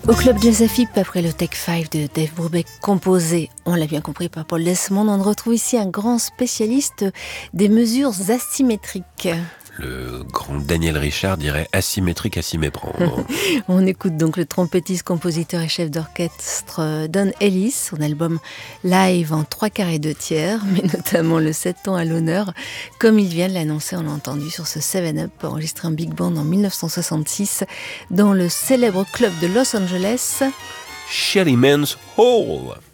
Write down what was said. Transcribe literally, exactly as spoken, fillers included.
Au club Jazz A F I P, après le Take five de Dave Brubeck, composé, on l'a bien compris, par Paul Desmond, on retrouve ici un grand spécialiste des mesures asymétriques. Le grand Daniel Richard dirait asymétrique à s'y méprendre. On écoute donc le trompettiste, compositeur et chef d'orchestre Don Ellis, son album live en trois quarts et deux tiers, mais notamment le sept ans à l'honneur. Comme il vient de l'annoncer, on l'a entendu sur ce seven up, enregistré en big band en dix-neuf cent soixante-six dans le célèbre club de Los Angeles, Sherryman's Hall.